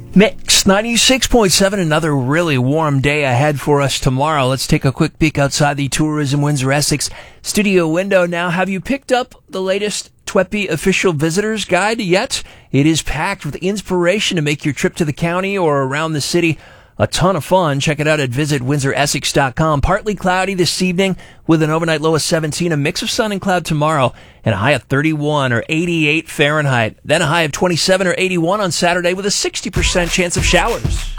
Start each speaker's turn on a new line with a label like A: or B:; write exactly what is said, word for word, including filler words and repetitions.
A: Mix ninety-six point seven, another really warm day ahead for us tomorrow. Let's take a quick peek outside the Tourism Windsor Essex studio window now. Have you picked up the latest T W E P I official visitors guide yet? It is packed with inspiration to make your trip to the county or around the city a ton of fun. Check it out at visit windsor essex dot com. Partly cloudy this evening with an overnight low of seventeen, a mix of sun and cloud tomorrow, and a high of thirty-one or eighty-eight Fahrenheit. Then a high of twenty-seven or eighty-one on Saturday with a sixty percent chance of showers.